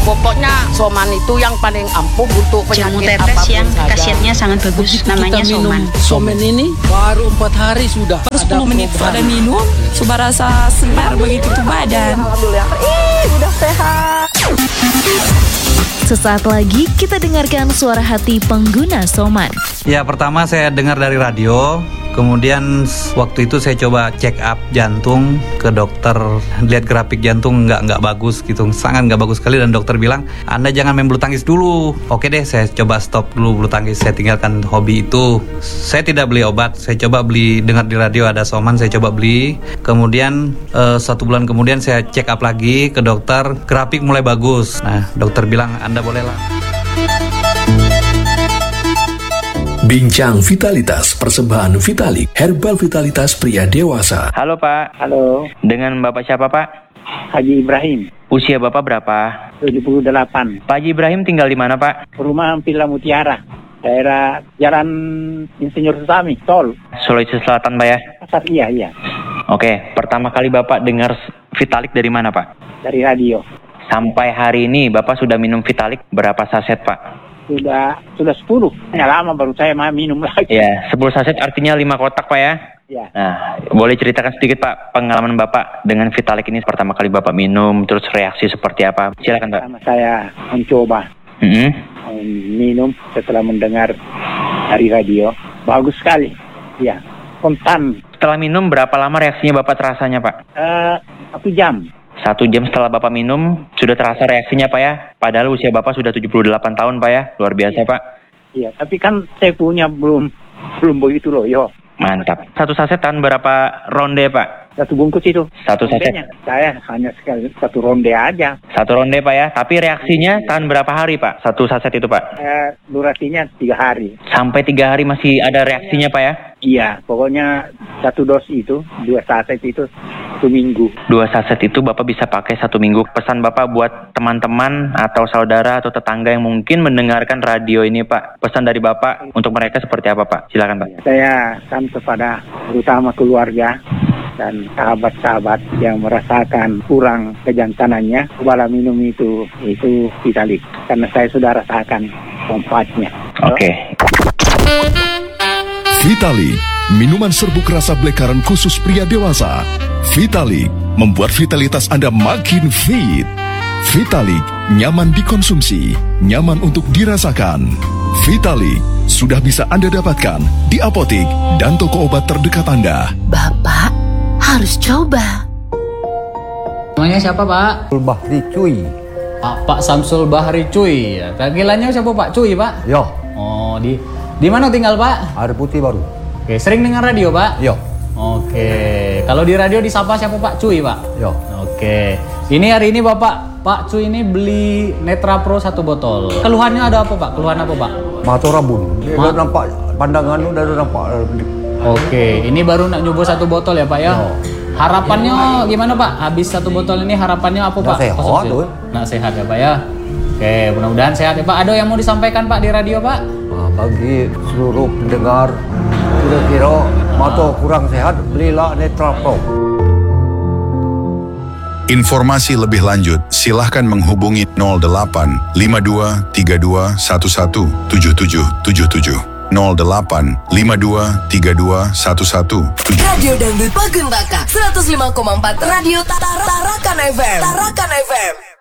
Pokoknya Soman itu yang paling ampuh untuk Jamu penyakit tetes apapun yang saja. khasiatnya sangat bagus, namanya Kita minum Soman. Soman ini baru 4 hari sudah. Baru 10 menit perubahan. ada minum, coba rasa segar begitu tuh badan. Alhamdulillah. Udah sehat. Sesaat lagi kita dengarkan suara hati pengguna Soman. Ya, pertama saya dengar dari radio. Kemudian waktu itu saya coba check up jantung ke dokter, lihat grafik jantung nggak bagus gitu, sangat nggak bagus sekali, dan dokter bilang Anda jangan main bulu tangkis dulu. Oke deh, saya coba stop dulu bulu tangkis, saya tinggalkan hobi itu. Saya tidak beli obat, saya coba beli, dengar di radio ada Soman, saya coba beli. Kemudian 1 bulan kemudian saya check up lagi ke dokter, grafik mulai bagus. Nah, dokter bilang Anda bolehlah. Bincang Vitalitas persembahan Vitalik Herbal Vitalitas pria dewasa. Halo Pak. Halo, Dengan Bapak siapa Pak? Haji Ibrahim, Usia Bapak berapa? 78. Pak Haji Ibrahim tinggal di mana Pak? Perumahan Villa Mutiara, daerah Jalan Insinyur Susami, Tol. Sulawesi Selatan Pak ya? Pasar, iya. Oke, pertama kali Bapak dengar Vitalik dari mana Pak? Dari radio. Sampai hari ini Bapak sudah minum Vitalik berapa saset Pak? Sudah 10. Ya lama baru saya minum lagi. Ya, 10 saset artinya 5 kotak Pak ya? Ya. Nah, boleh ceritakan sedikit Pak pengalaman Bapak dengan Vitalik ini pertama kali Bapak minum, terus reaksi seperti apa? Silakan Pak. Pertama saya mencoba minum setelah mendengar dari radio. Bagus sekali. Ya, spontan. Setelah minum berapa lama reaksinya Bapak terasanya Pak? 1 jam. 1 jam setelah Bapak minum, sudah terasa reaksinya Pak ya? Padahal usia Bapak sudah 78 tahun Pak ya? Luar biasa Pak. Iya, tapi kan saya punya belum begitu loh, yo. Mantap. 1 saset tahan berapa ronde Pak? 1 bungkus itu. 1 saset? Rondenya, saya hanya sekali 1 ronde aja. 1 ronde Pak ya? Tapi reaksinya tahan berapa hari Pak? 1 saset itu Pak? Durasinya 3 hari. Sampai 3 hari masih ada reaksinya Pak ya? Iya, pokoknya 1 dos itu, 2 saset itu 1 minggu. 2 saset itu Bapak bisa pakai 1 minggu. Pesan Bapak buat teman-teman atau saudara atau tetangga yang mungkin mendengarkan radio ini Pak. Pesan dari Bapak untuk mereka seperti apa Pak? Silakan Pak. Saya kan kepada terutama keluarga dan sahabat-sahabat yang merasakan kurang kejantanannya, cobalah minum itu Vitalik. Karena saya sudah rasakan manfaatnya. Oke. Vitalik, minuman serbuk rasa blekaran khusus pria dewasa. Vitalik membuat vitalitas Anda makin fit. Vitalik nyaman dikonsumsi, nyaman untuk dirasakan. Vitalik sudah bisa Anda dapatkan di apotik dan toko obat terdekat Anda. Bapak harus coba. Namanya siapa Pak? Bahri Cuy. Pak Samsul Bahri Cuy. Panggilannya siapa Pak? Cuy Pak? Yo. Oh, di mana tinggal Pak? Air Putih baru. Oke, sering dengar radio Pak? Yo. Oke, kalau di radio disapa siapa Pak? Cuy Pak? Yo. Oke, ini hari ini Pak Cuy ini beli Netra Pro 1 botol. Keluhannya ada apa Pak? Keluhan apa Pak? Mata rabun. Dia nampak pandangan lu udah nampak. Oke, ini baru nak nyoba 1 botol ya Pak ya? Yo. Harapannya gimana Pak? Habis 1 botol ini harapannya apa Pak? Sehat tuh. Nak sehat ya Pak ya? Oke, mudah-mudahan sehat ya Pak. Ada yang mau disampaikan Pak di radio Pak? Bagi seluruh pendengar, kira-kira mata kurang sehat, belilah Netra Pro. Informasi lebih lanjut, silahkan menghubungi 08 52 32 11 7777. 08 52 32 11 77. Radio Dangdut Bagembaka 105,4 Radio Tarakan FM.